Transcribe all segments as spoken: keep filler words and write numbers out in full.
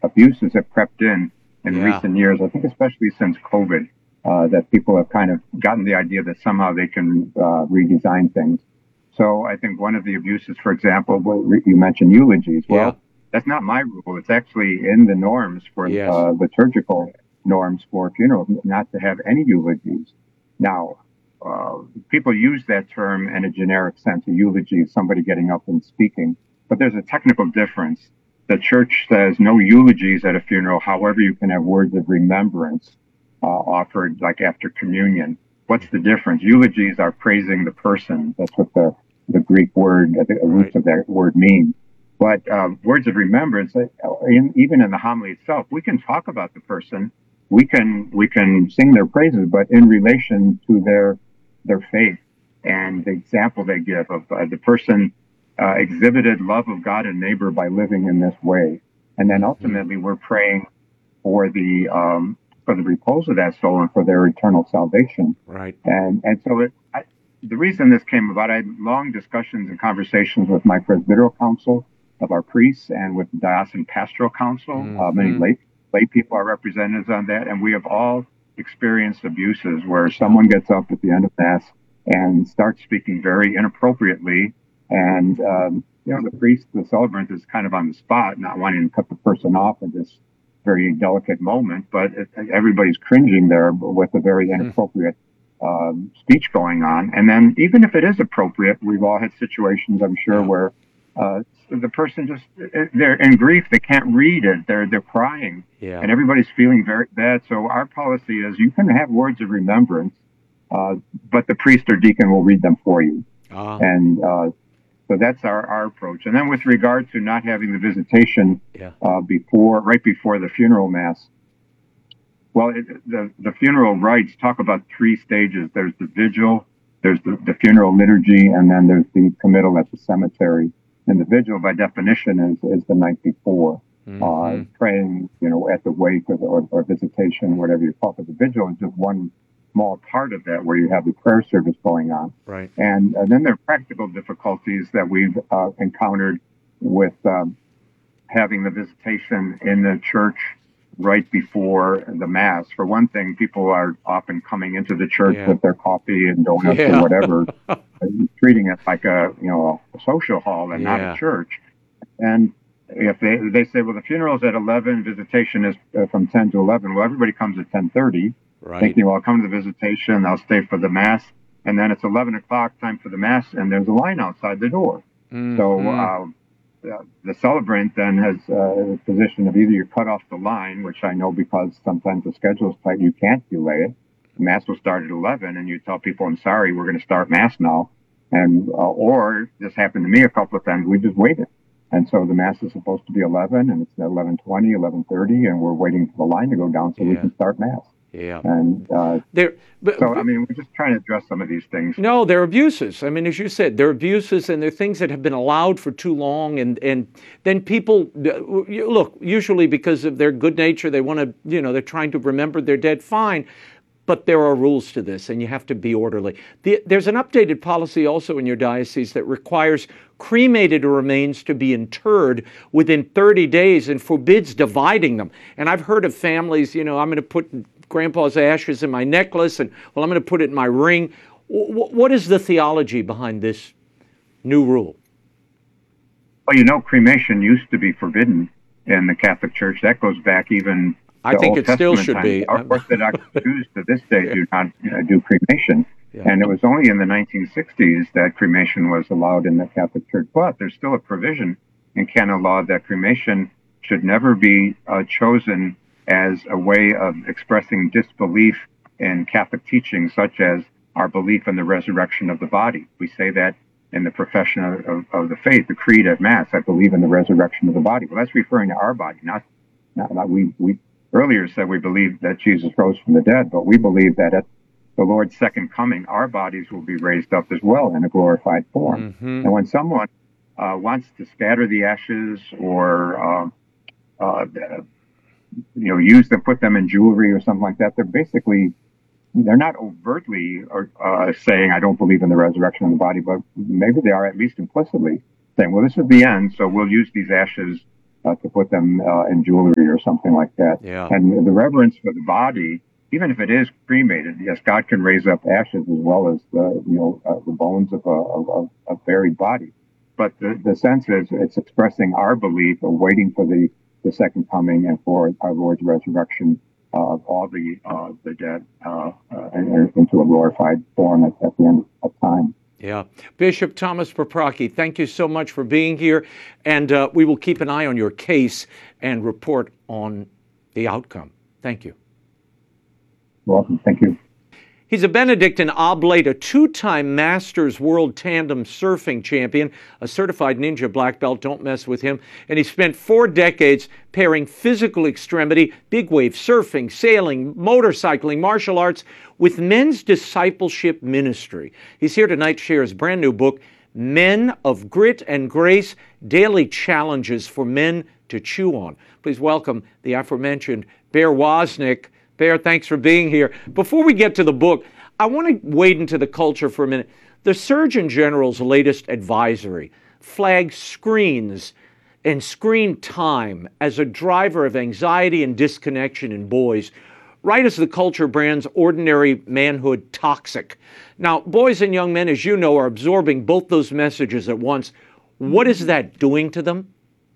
abuses have crept in in Yeah. recent years. I think especially since COVID, uh, that people have kind of gotten the idea that somehow they can uh, redesign things. So I think one of the abuses, for example, what you mentioned eulogies. Well, Yeah. that's not my rule. It's actually in the norms for Yes. uh, liturgical norms for funerals, not to have any eulogies. Now, uh, people use that term in a generic sense. A eulogy is somebody getting up and speaking, but there's a technical difference. The church says no eulogies at a funeral. However, you can have words of remembrance uh, offered, like after communion. What's the difference? Eulogies are praising the person. That's what the, the Greek word, the roots Right. of that word mean. But uh, words of remembrance, uh, in, even in the homily itself, we can talk about the person. We can we can sing their praises, but in relation to their their faith and the example they give of uh, the person uh, exhibited love of God and neighbor by living in this way. And then ultimately, we're praying for the um, for the repose of that soul and for their eternal salvation. Right. And and so it, I, the reason this came about, I had long discussions and conversations with my presbyteral council of our priests and with the diocesan pastoral council. Mm-hmm. Uh, many lay lay people are representatives on that, and we have all experienced abuses where someone gets up at the end of mass and starts speaking very inappropriately, and um, you know the priest, the celebrant, is kind of on the spot, not wanting to cut the person off at this very delicate moment, but it, everybody's cringing there with a very inappropriate um, speech going on. And then even if it is appropriate, we've all had situations, I'm sure, Yeah. where uh, the person just, they're in grief, they can't read it, they're they're crying, Yeah. and everybody's feeling very bad. So our policy is you can have words of remembrance, uh, but the priest or deacon will read them for you. Ah. And uh, so that's our, our approach. And then with regard to not having the visitation Yeah. uh, before, right before the funeral mass, well, it, the the funeral rites talk about three stages. There's the vigil, there's the, the funeral liturgy, and then there's the committal at the cemetery. And the vigil, by definition, is is the night before, Mm-hmm. uh, praying, you know, at the wake or, or, or visitation, whatever you call it. But the vigil is just one small part of that, where you have the prayer service going on. Right. And uh, then there are practical difficulties that we've uh, encountered with um, having the visitation in the church right before the mass. For one thing, people are often coming into the church Yeah. with their coffee and donuts Yeah. or whatever, treating it like a you know a social hall and not Yeah. a church. And if they they say, well, the funeral's at eleven, visitation is uh, from ten to eleven. Well, everybody comes at ten thirty, Right. thinking, well, I'll come to the visitation, I'll stay for the mass, and then it's eleven o'clock, time for the mass, and there's a line outside the door. Mm-hmm. So uh, uh, the celebrant then has uh, a position of either you cut off the line, which I know because sometimes the schedule is tight, you can't delay it. Mass will start at eleven, and you tell people, I'm sorry, we're going to start mass now. And uh, or this happened to me a couple of times, we just waited. And so the mass is supposed to be eleven, and it's at eleven twenty, eleven thirty, and we're waiting for the line to go down so we Yeah. can start mass. Yeah. And uh, There. But, so, I mean, we're just trying to address some of these things. No, they're abuses. I mean, as you said, they're abuses, and they're things that have been allowed for too long. And, and then people, look, usually because of their good nature, they want to, you know, they're trying to remember their dead, fine. But there are rules to this, and you have to be orderly. The, there's an updated policy also in your diocese that requires cremated remains to be interred within thirty days and forbids dividing them. And I've heard of families, you know, I'm going to put Grandpa's ashes in my necklace, and, well, I'm going to put it in my ring. W- what is the theology behind this new rule? Well, you know, cremation used to be forbidden in the Catholic Church. That goes back even I to think Old it still Testament should times. be. Our Orthodox Jews to this day do not uh, do cremation. Yeah. And it was only in the nineteen sixties that cremation was allowed in the Catholic Church. But there's still a provision in canon law that cremation should never be uh, chosen as a way of expressing disbelief in Catholic teachings, such as our belief in the resurrection of the body. We say that in the profession of, of, of the faith, the creed at Mass, I believe in the resurrection of the body. Well, that's referring to our body, not, not, not we, we earlier said we believe that Jesus rose from the dead, but we believe that at the Lord's second coming, our bodies will be raised up as well in a glorified form. Mm-hmm. And when someone uh, wants to scatter the ashes or uh, uh, you know, use them, put them in jewelry or something like that, they're basically, they're not overtly or, uh, saying, I don't believe in the resurrection of the body, but maybe they are at least implicitly saying, well, this is the end, so we'll use these ashes uh, to put them uh, in jewelry or something like that. Yeah. And the reverence for the body, even if it is cremated, yes, God can raise up ashes as well as the you know uh, the bones of a, of a buried body. But the, the sense is it's expressing our belief of waiting for the, the second coming and for our Lord's resurrection uh, of all the uh, the dead uh, uh, into a glorified form at, at the end of time. Yeah. Bishop Thomas Paprocki, thank you so much for being here. And uh, we will keep an eye on your case and report on the outcome. Thank you. Welcome. Thank you. He's a Benedictine Oblate, a two-time Masters World Tandem Surfing Champion, a certified ninja black belt. Don't mess with him. And he spent four decades pairing physical extremity, big wave surfing, sailing, motorcycling, martial arts with men's discipleship ministry. He's here tonight to share his brand new book, Men of Grit and Grace, Daily Challenges for Men to Chew On. Please welcome the aforementioned Bear Wozniak. Bear, thanks for being here. Before we get to the book, I want to wade into the culture for a minute. The Surgeon General's latest advisory flags screens and screen time as a driver of anxiety and disconnection in boys, right as the culture brands ordinary manhood toxic. Now, boys and young men, as you know, are absorbing both those messages at once. What is that doing to them?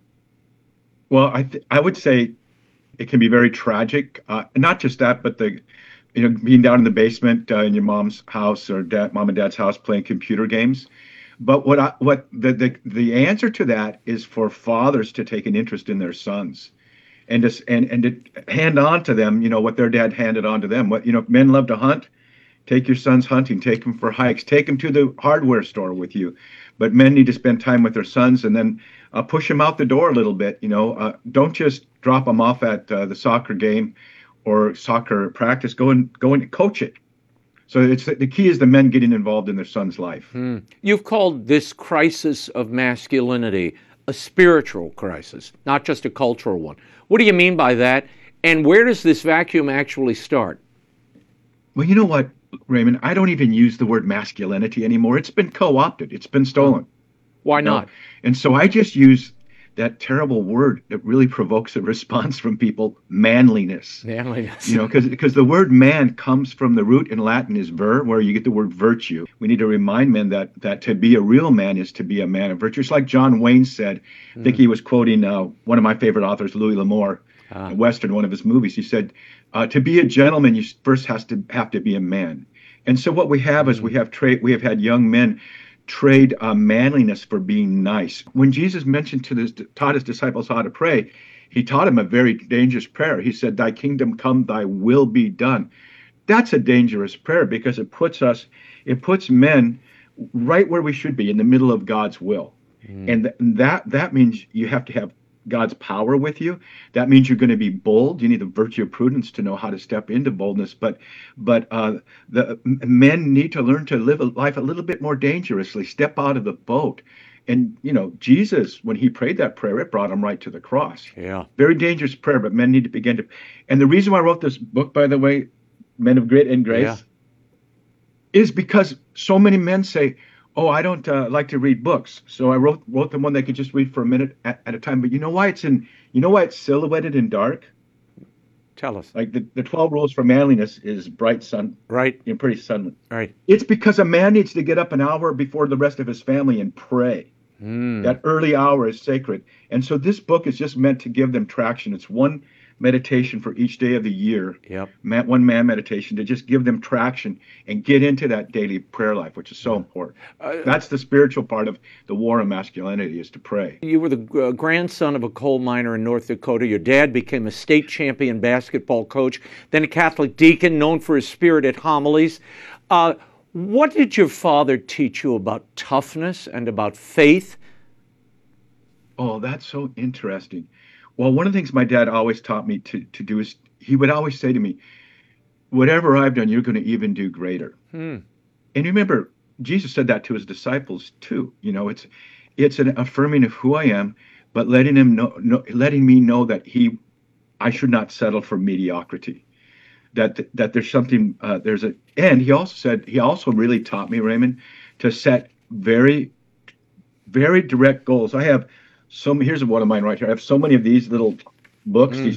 Well, I th- I would say it can be very tragic. Uh, not just that, but the, you know, being down in the basement uh, in your mom's house or dad, mom and dad's house playing computer games. But what I, what the, the the answer to that is for fathers to take an interest in their sons, and just and and to hand on to them, you know, what their dad handed on to them. What you know, men love to hunt. Take your sons hunting. Take them for hikes. Take them to the hardware store with you. But men need to spend time with their sons and then uh, push them out the door a little bit. You know, uh, don't just drop them off at uh, the soccer game or soccer practice. Go and go and coach it. So it's the key is the men getting involved in their son's life. Hmm. You've called this crisis of masculinity a spiritual crisis, not just a cultural one. What do you mean by that? And where does this vacuum actually start? Well, you know what, Raymond? I don't even use the word masculinity anymore. It's been co-opted. It's been stolen. Why not? No. And so I just use that terrible word that really provokes a response from people, manliness. Manliness. You know, because because the word man comes from the root in Latin is ver, where you get the word virtue. We need to remind men that that to be a real man is to be a man of virtue. It's like John Wayne said. I think he was quoting uh, one of my favorite authors, Louis L'Amour, ah. in Western, one of his movies. He said, uh, to be a gentleman, you first has to have to be a man. And so what we have mm-hmm. is we have tra- we have had young men trade uh, manliness for being nice. When Jesus mentioned to this, taught his disciples how to pray, he taught them a very dangerous prayer. He said, "Thy kingdom come, thy will be done." That's a dangerous prayer because it puts us, it puts men right where we should be, in the middle of God's will. Mm. And th- that that means you have to have God's power with you. That means you're going to be bold. You need the virtue of prudence to know how to step into boldness. But but uh, the men need to learn to live a life a little bit more dangerously. Step out of the boat. And, you know, Jesus, when he prayed that prayer, it brought him right to the cross. Yeah. Very dangerous prayer, but men need to begin to. And the reason why I wrote this book, by the way, Men of Grit and Grace, yeah. is because so many men say, oh, I don't uh, like to read books. So I wrote wrote them one they could just read for a minute at, at a time. But you know why it's in, you know why it's silhouetted in dark? Tell us. Like the, the twelve rules for manliness is bright sun. Right. You know, pretty sunlit. Right. It's because a man needs to get up an hour before the rest of his family and pray. Mm. That early hour is sacred. And so this book is just meant to give them traction. It's one meditation for each day of the year. Yep. Man, one man meditation to just give them traction and get into that daily prayer life, which is so important. Uh, That's the spiritual part of the war on masculinity, is to pray. You were the uh, grandson of a coal miner in North Dakota. Your dad became a state champion basketball coach, then a Catholic deacon known for his spirited homilies. Uh, what did your father teach you about toughness and about faith? Oh, that's so interesting. Well, one of the things my dad always taught me to, to do is he would always say to me, whatever I've done, you're going to even do greater. Hmm. And remember, Jesus said that to his disciples too. You know, it's it's an affirming of who I am, but letting him know, know letting me know that he, I should not settle for mediocrity. That that there's something uh, there's a and he also said he also really taught me, Raymond, to set very, very direct goals. I have so here's one of mine right here. I have so many of these little books, Mm. these